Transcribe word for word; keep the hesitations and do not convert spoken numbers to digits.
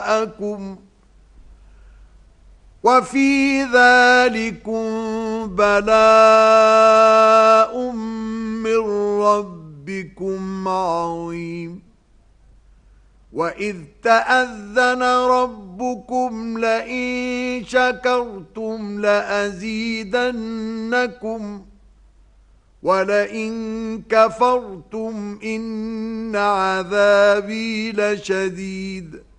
أكم وفي ذلكم بلاء من ربكم عظيم وإذ تأذن ربكم لئن شكرتم لأزيدنكم ولئن كفرتم إن عذابي لشديد